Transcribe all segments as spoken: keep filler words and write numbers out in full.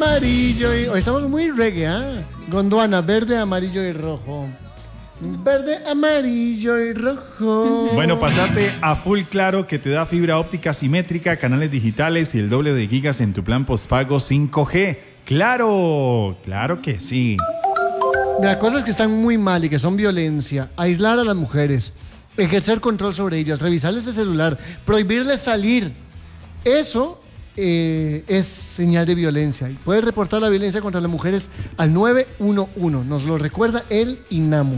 amarillo y... Hoy estamos muy reggae, ¿ah? ¿eh? Gondwana, verde, amarillo y rojo. Verde, amarillo y rojo. Bueno, pasate a Full Claro, que te da fibra óptica simétrica, canales digitales y el doble de gigas en tu plan postpago cinco G. ¡Claro! ¡Claro que sí! Las cosas que están muy mal y que son violencia: aislar a las mujeres, ejercer control sobre ellas, revisarles el celular, prohibirles salir. Eso eh, es señal de violencia. Y puedes reportar la violencia contra las mujeres al nueve uno uno. Nos lo recuerda el INAMU.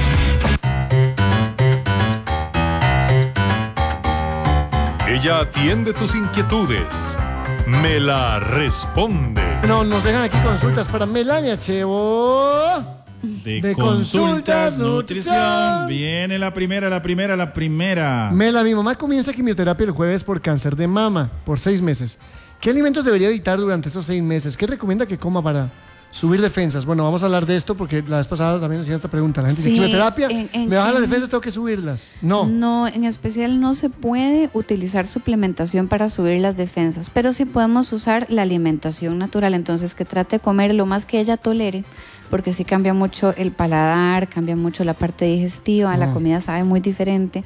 Ella atiende tus inquietudes. Me la responde. No, nos dejan aquí consultas para Melania Chevo. De, de consultas, consultas, nutrición. nutrición. Viene la primera, la primera, la primera. Mela, mi mamá comienza quimioterapia el jueves por cáncer de mama por seis meses. ¿Qué alimentos debería evitar durante esos seis meses? ¿Qué recomienda que coma para subir defensas? Bueno, vamos a hablar de esto porque la vez pasada también nos hicieron esta pregunta. La gente Sí, dice, quimioterapia, en- en- ¿me bajan las defensas? ¿Tengo que subirlas? No. No, en especial no se puede utilizar suplementación para subir las defensas, pero sí podemos usar la alimentación natural. Entonces, que trate de comer lo más que ella tolere, porque sí cambia mucho el paladar, cambia mucho la parte digestiva, la comida sabe muy diferente.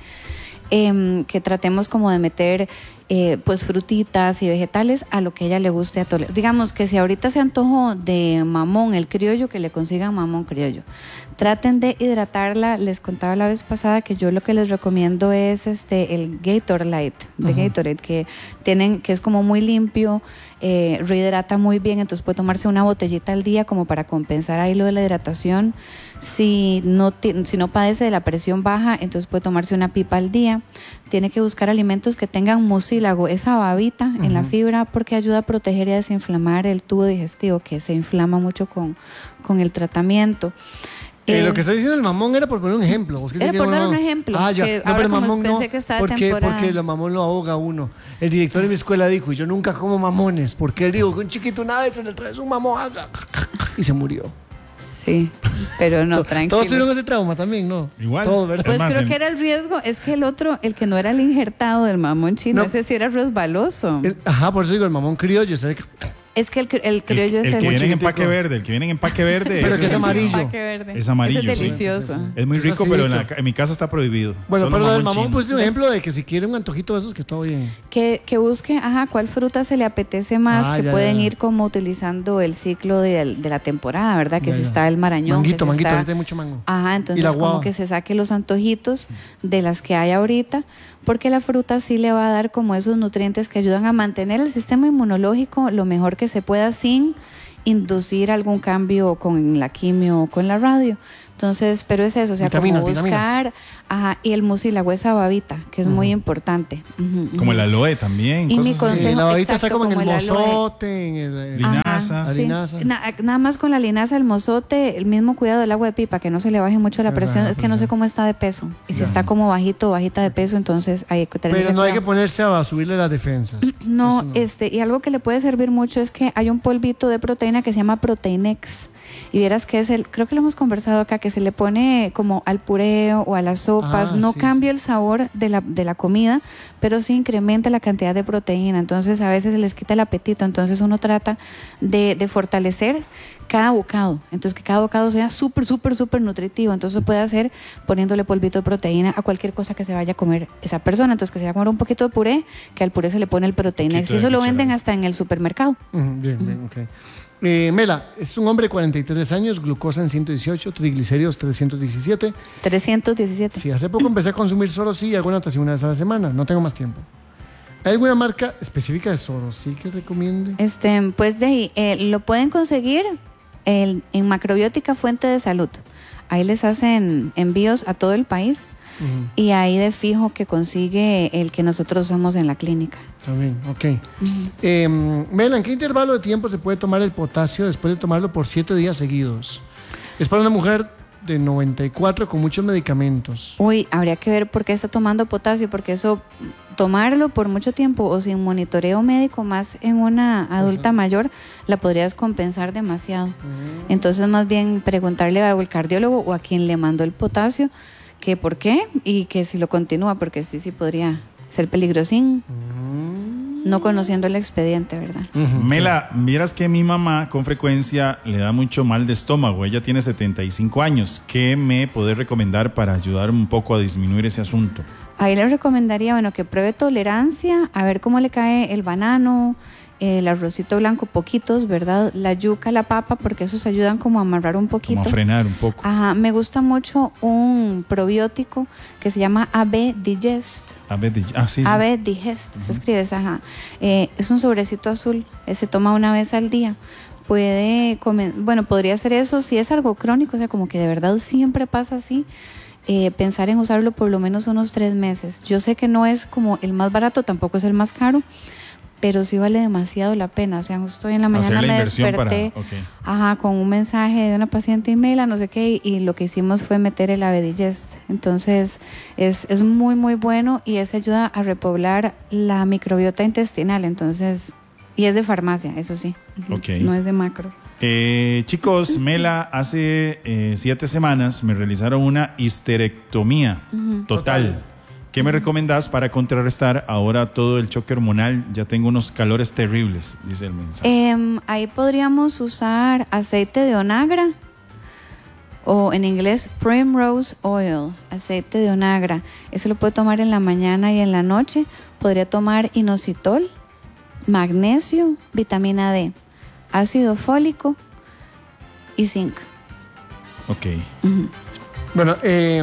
Em, que tratemos como de meter eh, pues frutitas y vegetales a lo que a ella le guste a tolerar. Digamos que si ahorita se antojo de mamón, el criollo, que le consigan mamón criollo. Traten de hidratarla. Les contaba la vez pasada que yo lo que les recomiendo es este el Gatorade Light de uh-huh. Gatorade, que tienen, que es como muy limpio, eh, rehidrata muy bien, entonces puede tomarse una botellita al día como para compensar ahí lo de la hidratación. Si no, si no padece de la presión baja, entonces puede tomarse una pipa al día. Tiene que buscar alimentos que tengan mucílago, esa babita uh-huh. en la fibra, porque ayuda a proteger y a desinflamar el tubo digestivo, que se inflama mucho con, con el tratamiento. Eh, eh, lo que está diciendo el mamón era por poner un ejemplo. Era por dar un ejemplo. Ah, ya. Que no, ahora pero mamón pensé no, que estaba porque, temporada. porque el mamón lo ahoga a uno. El director de mi escuela dijo, y yo nunca como mamones, porque él dijo que un chiquito una vez se le trae un mamón y se murió. Sí, pero no, tranquilo. Todos tuvieron ese trauma también, ¿no? Igual. Todos, ¿verdad? Pues Además, creo en... que era el riesgo, es que el otro, el que no era el injertado del mamón chino, No. ese sí era resbaloso. El, ajá, por eso digo, el mamón criollo. ¿Sabes? Es que el, el criollo el, es el el... que viene en chiquitico. empaque verde, el que viene en empaque verde. Pero ese que es el amarillo. Empaque verde. Es amarillo, Ese es sí. delicioso. Sí, sí, sí. Es muy Es rico, así, pero en, la, rico. en mi casa está prohibido. Bueno, Solo pero lo del mamón chino. puse un ejemplo de que si quieren un antojito de esos, que está bien. Que, que busque, ajá, cuál fruta se le apetece más, Ah, que ya, pueden ya. ir como utilizando el ciclo de, de la temporada, ¿verdad? Que Ya, si ya. está el marañón. Manguito, que si manguito, está... ahorita hay mucho mango. Ajá, Y entonces la como guava. que se saque los antojitos de las que hay ahorita, porque la fruta sí le va a dar como esos nutrientes que ayudan a mantener el sistema inmunológico lo mejor que se pueda sin inducir algún cambio con la quimio o con la radio. Entonces, pero es eso, o sea, Vitaminas, como buscar, ajá, y el mucílago, esa babita, que es uh-huh. muy importante. Uh-huh, uh-huh. Como el aloe también. Y mi cosas así. consejo, Sí, la babita exacto, está como en como el el aloe. mozote, en el... Linaza. Ajá, sí. Linaza. Na- nada más con la linaza, el mozote, el mismo cuidado del agua de pipa, que no se le baje mucho la Verdad, presión, es que no sé presión. cómo está de peso. Y si Ya. está como bajito o bajita de peso, entonces hay que tener Pero ese no hay que cuidado. ponerse a subirle las defensas. No, Eso este, y algo que le puede servir mucho es que hay un polvito de proteína que se llama Proteinex. Y vieras que es el, creo que lo hemos conversado acá, que se le pone como al pureo o a las sopas, Ah, no sí, cambia sí. el sabor de la, de la comida, pero sí incrementa la cantidad de proteína, entonces a veces se les quita el apetito, entonces uno trata de, de fortalecer cada bocado, entonces que cada bocado sea súper, súper, súper nutritivo, entonces se puede hacer poniéndole polvito de proteína a cualquier cosa que se vaya a comer esa persona, entonces que se vaya a comer un poquito de puré, que al puré se le pone el Proteinex, Poquito y eso de lo cucharada. venden hasta en el supermercado. Ujú, bien, bien, ok. Eh, Mela, es un hombre de cuarenta y tres años, glucosa en ciento dieciocho, triglicéridos trescientos diecisiete. trescientos diecisiete. Sí, hace poco empecé a consumir Sorosí y hago natación una vez a la semana. No tengo más tiempo. ¿Hay alguna marca específica de Sorosí que recomiende? Este, pues de ahí, eh, lo pueden conseguir el- en Macrobiótica Fuente de Salud. Ahí les hacen envíos a todo el país Ujú, y ahí de fijo que consigue el que nosotros usamos en la clínica. está bien, ok. Eh, Mela, ¿en qué intervalo de tiempo se puede tomar el potasio después de tomarlo por siete días seguidos? Es para una mujer de noventa y cuatro con muchos medicamentos. Uy, habría que ver por qué está tomando potasio, porque eso, tomarlo por mucho tiempo o sin monitoreo médico, más en una adulta mayor, la podrías compensar demasiado. Entonces, más bien preguntarle al cardiólogo o a quien le mandó el potasio que por qué y que si lo continúa, porque sí, sí podría ser peligrosín. Mm. no conociendo el expediente, ¿verdad? Ujú. Mela, vieras que mi mamá con frecuencia le da mucho mal de estómago. Ella tiene setenta y cinco años. ¿Qué me podés recomendar para ayudar un poco a disminuir ese asunto? Ahí le recomendaría, bueno, que pruebe tolerancia, a ver cómo le cae el banano, el arrocito blanco, poquitos, ¿verdad? La yuca, la papa, porque esos ayudan como a amarrar un poquito. Como a frenar un poco. Ajá, me gusta mucho un probiótico que se llama A B Digest. A ver, ah, sí, sí. A B Digest, se escribe esa, ajá. Eh, es un sobrecito azul, eh, se toma una vez al día. Puede comer, bueno, podría hacer eso si es algo crónico, o sea, como que de verdad siempre pasa así. Eh, pensar en usarlo por lo menos unos tres meses. Yo sé que no es como el más barato, tampoco es el más caro, pero sí vale demasiado la pena. O sea, justo hoy en la mañana me desperté para, okay. ajá, con un mensaje de una paciente email, no sé qué, y, y lo que hicimos fue meter el A B Digest. Entonces, es, es muy, muy bueno y eso ayuda a repoblar la microbiota intestinal. Entonces, y es de farmacia, eso sí. Okay. No es de macro. Eh, chicos, Mela, hace eh, siete semanas me realizaron una histerectomía uh-huh. total. total. ¿Qué me recomendás para contrarrestar ahora todo el choque hormonal? Ya tengo unos calores terribles, dice el mensaje. Eh, ahí podríamos usar aceite de onagra o en inglés Primrose Oil, aceite de onagra. Eso lo puede tomar en la mañana y en la noche. Podría tomar inositol, magnesio, vitamina D, ácido fólico y zinc. Ok. Uh-huh. Bueno, eh,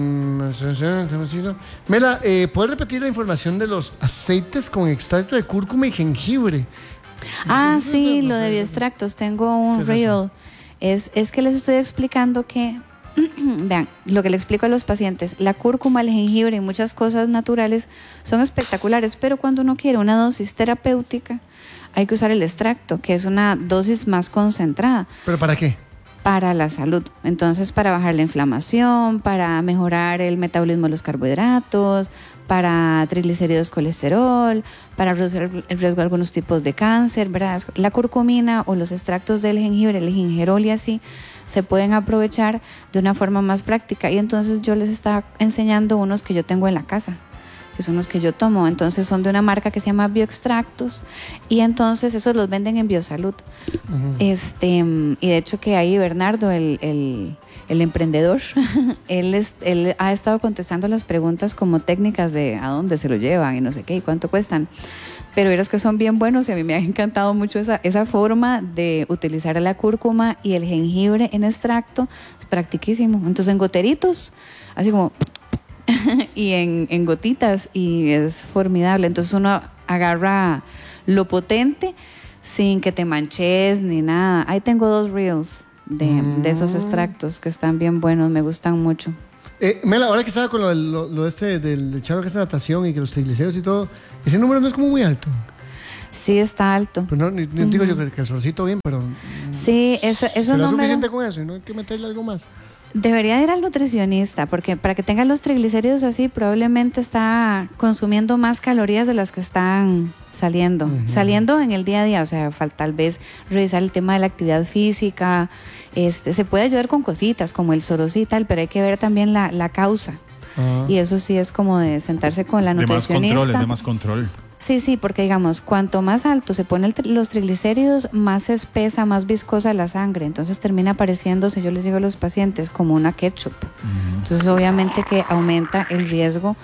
Mela, eh, ¿puedes repetir la información de los aceites con extracto de cúrcuma y jengibre? Ah, sí, lo de bioextractos. Tengo un reel. Es, es que les estoy explicando que, vean, lo que le explico a los pacientes, la cúrcuma, el jengibre y muchas cosas naturales son espectaculares, pero cuando uno quiere una dosis terapéutica, hay que usar el extracto, que es una dosis más concentrada. ¿Pero para qué? Para la salud. Entonces, para bajar la inflamación, para mejorar el metabolismo de los carbohidratos, para triglicéridos, colesterol, para reducir el riesgo de algunos tipos de cáncer, ¿verdad? La curcumina o los extractos del jengibre, el gingerol y así, se pueden aprovechar de una forma más práctica. Y entonces yo les estaba enseñando unos que yo tengo en la casa, que son los que yo tomo. Entonces son de una marca que se llama Bioextractos y entonces esos los venden en Biosalud. Uh-huh. Este, y de hecho que ahí Bernardo, el, el, el emprendedor, él, es, él ha estado contestando las preguntas como técnicas de a dónde se lo llevan y no sé qué y cuánto cuestan. Pero verás que son bien buenos y a mí me ha encantado mucho esa, esa forma de utilizar la cúrcuma y el jengibre en extracto. Es practiquísimo. Entonces en goteritos, así como y en, en gotitas y es formidable. Entonces uno agarra lo potente sin que te manches ni nada. Ahí tengo dos reels de, mm. de esos extractos que están bien buenos, me gustan mucho. Eh, Mela, ahora que estaba con lo, lo, lo este del chavo que hace natación y que los triglicéridos y todo, ese número no es como muy alto. Sí, está alto. Pero no, ni, ni uh-huh. digo yo que, que el solcito bien, pero... Sí, eso, eso ¿será número... suficiente con eso y no hay que meterle algo más? Debería ir al nutricionista, porque para que tenga los triglicéridos así, probablemente está consumiendo más calorías de las que están saliendo. Uh-huh. Saliendo en el día a día, o sea, falta tal vez revisar el tema de la actividad física. Este, se puede ayudar con cositas como el Soros y tal, pero hay que ver también la, la causa. Uh-huh. Y eso sí es como de sentarse con la nutricionista. De más control, de más control. Sí, sí, porque digamos, cuanto más alto se ponen los triglicéridos, más espesa, más viscosa la sangre. Entonces termina apareciéndose, yo les digo a los pacientes, como una ketchup. Uh-huh. Entonces obviamente que aumenta el riesgo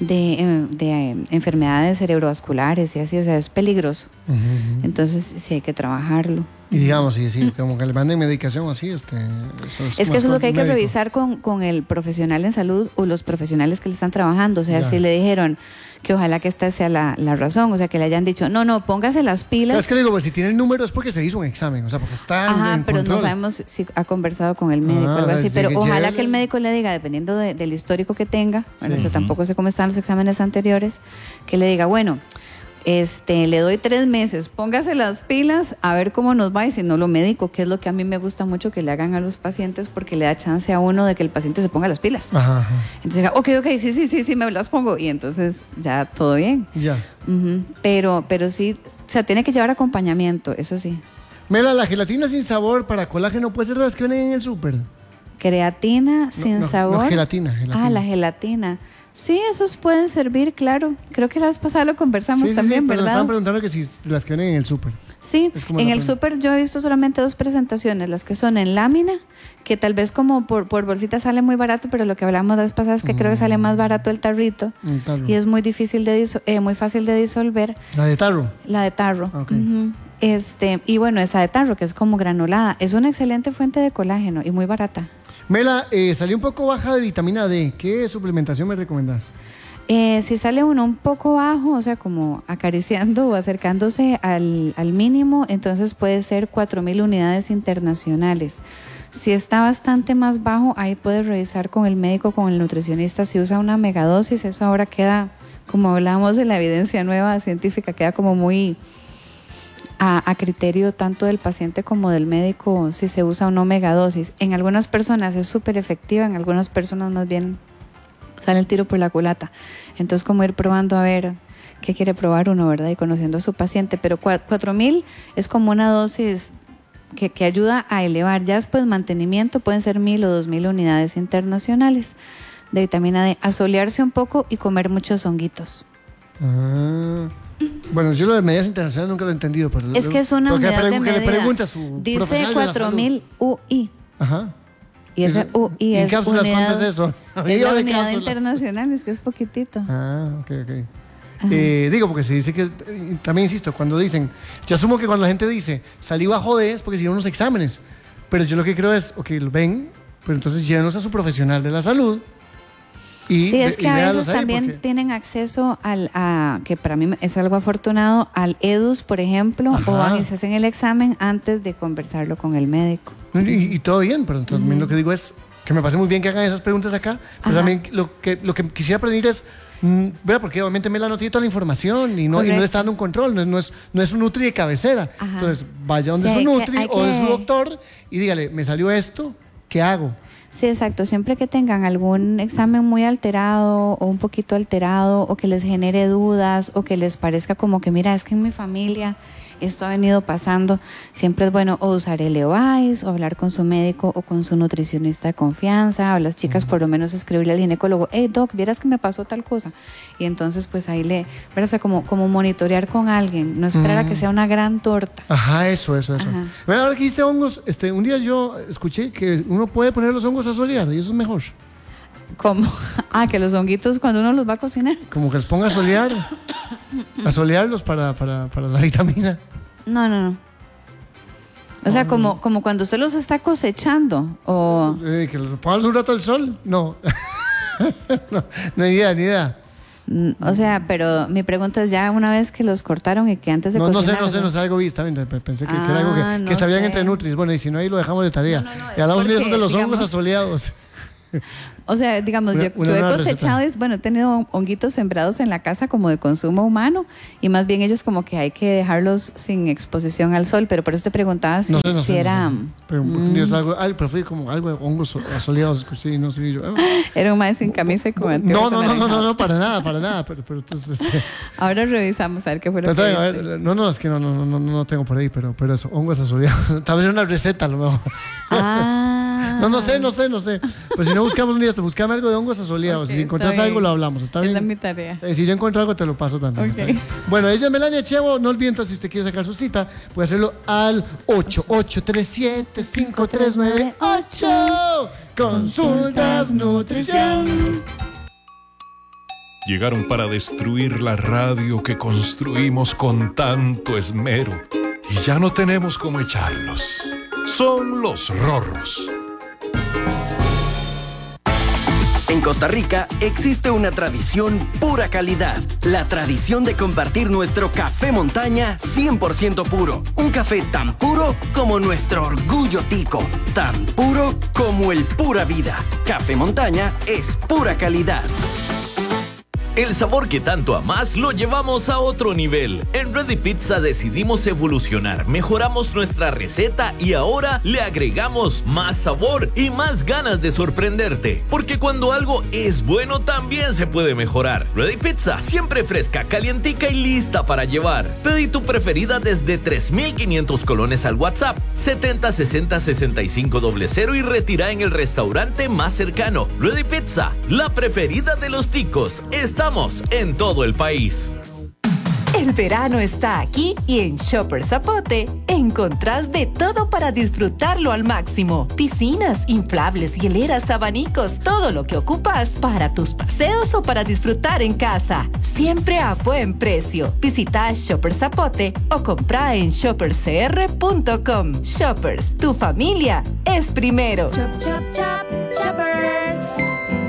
de, de enfermedades cerebrovasculares y así, o sea, es peligroso. Uh-huh. Entonces sí hay que trabajarlo. Y digamos, sí, sí, como que le manden medicación así, este... Eso es, es que eso es lo que hay médico. que revisar con, con el profesional en salud o los profesionales que le están trabajando. O sea, ya. Si le dijeron que ojalá que esta sea la, la razón, o sea, que le hayan dicho, no, no, póngase las pilas. Claro, es que le digo, pues si tiene el número es porque se hizo un examen, o sea, porque está Ajá, en pero control. No sabemos si ha conversado con el médico o ah, algo así, pero que ojalá llegue... que el médico le diga, dependiendo de, del histórico que tenga, bueno, sí. Eso tampoco sé cómo están los exámenes anteriores, que le diga, bueno, este, le doy tres meses, póngase las pilas, a ver cómo nos va y si no lo médico, que es lo que a mí me gusta mucho que le hagan a los pacientes porque le da chance a uno de que el paciente se ponga las pilas. Ajá, ajá. Entonces diga, ok, ok, sí, sí, sí, sí, me las pongo y entonces ya todo bien. Ya. Uh-huh. Pero, pero sí, o sea, tiene que llevar acompañamiento, eso sí. Mela, la gelatina sin sabor para colágeno puede ser de las que vienen en el súper. Creatina sin no, no, sabor. No, gelatina, gelatina. Ah, la gelatina. Sí, esos pueden servir, claro. Creo que la vez pasada lo conversamos Sí, sí, también, sí, pero nos ¿verdad? estaban preguntando que si las que venden en el súper. Sí, Es como en la el pena. súper yo he visto solamente dos presentaciones, las que son en lámina, que tal vez como por, por bolsita sale muy barato, pero lo que hablamos la vez pasada es que creo que sale más barato el tarrito Un tarro. y es muy difícil de diso- eh, muy fácil de disolver, La de tarro. la de tarro. Ok. Ujú. Este, y bueno, esa de tarro, que es como granulada, es una excelente fuente de colágeno y muy barata. Mela, eh, salí un poco baja de vitamina D. ¿Qué suplementación me recomendás? Eh, si sale uno un poco bajo, o sea, como acariciando o acercándose al, al mínimo, entonces puede ser cuatro mil unidades internacionales. Si está bastante más bajo, ahí puede revisar con el médico, con el nutricionista, si usa una megadosis. Eso ahora queda, como hablábamos de la evidencia nueva científica, queda como muy a, a criterio tanto del paciente como del médico si se usa o no megadosis. En algunas personas es súper efectiva, en algunas personas más bien sale el tiro por la culata. Entonces, como ir probando a ver qué quiere probar uno, ¿verdad? Y conociendo a su paciente. Pero cuatro mil es como una dosis que, que ayuda a elevar. Ya después, mantenimiento, pueden ser mil o dos mil unidades internacionales de vitamina D. Asolearse un poco y comer muchos honguitos. Ah. Bueno, yo lo de medidas internacionales nunca lo he entendido. Pero Es que es una lo que unidad pregu- de que medida. le pregunta a su Dice profesional de la cuatro salud. mil U I. Ajá. Y ese U I ¿Y en es cápsulas unidad, cuánto es eso? es Amigo la de unidad cápsulas. internacional, es que es poquitito. Ah, ok, ok. Eh, digo, porque se dice que, eh, también insisto, cuando dicen, yo asumo que cuando la gente dice, salí bajo de, es porque hicieron unos exámenes, pero yo lo que creo es, ok, lo ven, pero entonces llévenos a su profesional de la salud y Sí, es ve- que y a véalos veces ahí, también porque- tienen acceso al, a, que para mí es algo afortunado, al EDUS, por ejemplo, Ajá. o van y se hacen el examen antes de conversarlo con el médico. Y, y todo bien, pero también lo que digo es que me parece muy bien que hagan esas preguntas acá, pero Ajá. también lo que, lo que quisiera prevenir es, mm, ¿verdad? Porque obviamente Mela no tiene toda la información y no, y no Correcto. le está dando un control, no es, no es, no es un nutri de cabecera. Ajá. Entonces, vaya donde Sí, su hay que- nutri hay o de su que- doctor y dígale, me salió esto, ¿qué hago? Sí, exacto. Siempre que tengan algún examen muy alterado o un poquito alterado o que les genere dudas o que les parezca como que, mira, es que en mi familia esto ha venido pasando, siempre es bueno o usar el Levice o hablar con su médico o con su nutricionista de confianza o las chicas por lo menos escribirle al ginecólogo, hey doc, vieras que me pasó tal cosa. Y entonces pues ahí le, ¿verdad? O sea, como, como monitorear con alguien, no esperar a que sea una gran torta. Ajá, eso, eso, eso. Ajá. Bueno, ahora que dijiste hongos, este, un día yo escuché que uno puede poner los hongos a solear y eso es mejor. Como, ah, que los honguitos cuando uno los va a cocinar. Como que los ponga a solear, a solearlos para, para, para la vitamina. No, no, no. O sea, como, como cuando usted los está cosechando o... Eh, que los pongan un rato al sol. No. no, no hay idea, ni idea. mm, O sea, pero mi pregunta es ya una vez que los cortaron y que antes de No, no sé, cocinar. no sé, no sé, algo vi, está bien, pe- pensé que, que era algo Ah, que, no que sabían sé. entre nutris. Bueno, y si no, ahí lo dejamos de tarea. No, no, no, y hablamos es de eso de porque, los hongos digamos- asoleados. O sea, digamos, Una- yo, una yo he nueva cosechado, receta. es, bueno, he tenido honguitos sembrados en la casa como de consumo humano y más bien ellos como que hay que dejarlos sin exposición al sol, pero por eso te preguntaba si, No sé, no si sé. era, no sé. Pero mm, Dios, algo, ay, pero fue como algo de hongos so- asoleados, escuché y no sé. y yo, ah. era un maíz sin camisa y con No, anteojos no, no, no, no, no, anaranjados. para nada, para nada. Pero, pero entonces, este, Ahora revisamos a ver qué fue lo Pero, que a viste. ver, no, no, es que no, no, no, no, no tengo por ahí, pero, pero eso, hongos asoleados. Tal vez era una receta a lo mejor. Ah. No, no sé, no sé, no sé. Pues si no buscamos un día, te buscame algo de hongos asoleados. Ok, si encontrás está algo, bien. lo hablamos. ¿Está Es bien? la mi tarea. Eh, si yo encuentro algo, te lo paso también. Ok. ¿está bien? Bueno, ella es Melania Chevo. No olviden, entonces, si usted quiere sacar su cita, puede hacerlo al ocho ocho tres siete cinco tres nueve ocho. Consultas Nutrición. Llegaron para destruir la radio que construimos con tanto esmero. Y ya no tenemos cómo echarlos. Son los Rorros. En Costa Rica existe una tradición pura calidad. La tradición de compartir nuestro café montaña cien por ciento puro. Un café tan puro como nuestro orgullo tico. Tan puro como el pura vida. Café montaña es pura calidad. El sabor que tanto amás lo llevamos a otro nivel. En Ready Pizza decidimos evolucionar, mejoramos nuestra receta y ahora le agregamos más sabor y más ganas de sorprenderte. Porque cuando algo es bueno también se puede mejorar. Ready Pizza, siempre fresca, calientica y lista para llevar. Pedí tu preferida desde tres mil quinientos colones al WhatsApp setenta sesenta sesenta y cinco cero cero y retira en el restaurante más cercano. Ready Pizza, la preferida de los ticos. Estamos en todo el país. El verano está aquí y en Shopper Zapote encontrás de todo para disfrutarlo al máximo. Piscinas, inflables, hieleras, abanicos, todo lo que ocupas para tus paseos o para disfrutar en casa. Siempre a buen precio. Visita Shopper Zapote o compra en shopper c r punto com. Shoppers, tu familia es primero. Chop, chop, chop, Shoppers.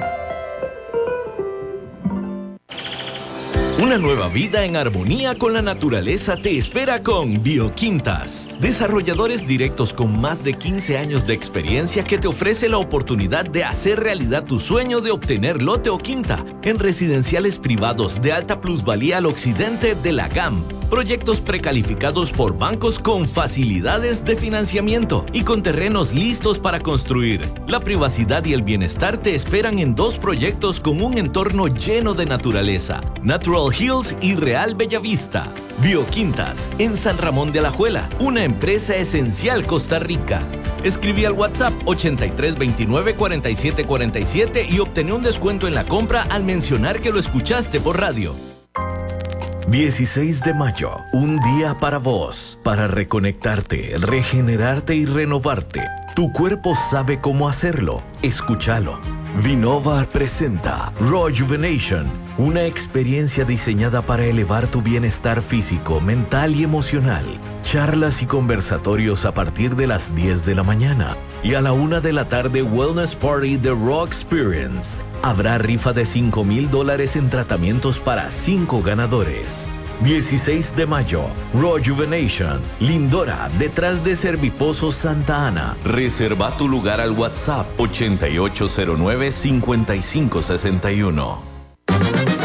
Una nueva vida en armonía con la naturaleza te espera con Bioquintas. Desarrolladores directos con más de quince años de experiencia que te ofrece la oportunidad de hacer realidad tu sueño de obtener lote o quinta en residenciales privados de alta plusvalía al occidente de la G A M. Proyectos precalificados por bancos con facilidades de financiamiento y con terrenos listos para construir. La privacidad y el bienestar te esperan en dos proyectos con un entorno lleno de naturaleza: Natural Hills y Real Bellavista. Bioquintas, en San Ramón de Alajuela, una empresa esencial Costa Rica. Escribí al WhatsApp ochenta y tres veintinueve cuarenta y siete cuarenta y siete y obtené un descuento en la compra al mencionar que lo escuchaste por radio. dieciséis de mayo, un día para vos, para reconectarte, regenerarte y renovarte. Tu cuerpo sabe cómo hacerlo. Escúchalo. Vinova presenta Rejuvenation, una experiencia diseñada para elevar tu bienestar físico, mental y emocional. Charlas y conversatorios a partir de las diez de la mañana. Y a la una de la tarde, Wellness Party The Raw Experience. Habrá rifa de cinco mil dólares en tratamientos para cinco ganadores. dieciséis de mayo, Rejuvenation, Lindora, detrás de Serviposo Santa Ana. Reserva tu lugar al WhatsApp ochenta y ocho cero nueve cincuenta y cinco sesenta y uno.